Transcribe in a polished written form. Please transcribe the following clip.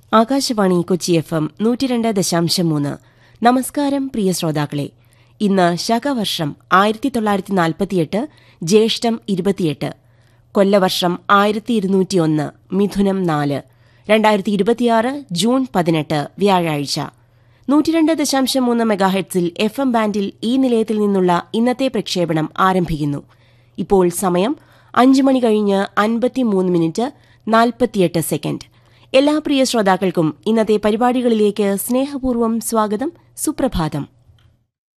Akashvani Kochi FM 102.3. നമസ്കാരം പ്രിയ ശ്രോതാക്കളെ. ഇന്ന് ശകവർഷം 1948 ജ്യേഷ്ഠം 28, കൊല്ലവർഷം 1201 മിഥുനം 4, 2026 ജൂൺ 18 വ്യാഴാഴ്ച. 102.3 മെഗാഹെർട്സിൽ FM ബാൻഡിൽ ഈ നിലയത്തിൽ നിന്നുള്ള ഇന്നത്തെ പ്രക്ഷേപണം ആരംഭിക്കുന്നു. ഇപ്പോൾ സമയം 5 മണി കഴിഞ്ഞ് 53 മിനിറ്റ് 48 സെക്കൻഡ്. എല്ലാ പ്രിയ ശ്രോതാക്കൾക്കും ഇന്നത്തെ പരിപാടികളിലേക്ക് സ്നേഹപൂർവ്വം സ്വാഗതം. സുപ്രഭാതം.